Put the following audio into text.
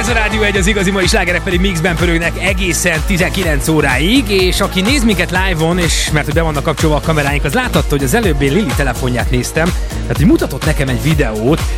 Ez a Rádió 1, az igazi mai slágerek pedig mixben pörögnek egészen 19 óráig, és aki néz minket live-on, és mert hogy be vannak kapcsolva a kameráink, az láthatta, hogy az előbb én Lili telefonját néztem, tehát hogy mutatott nekem egy videót,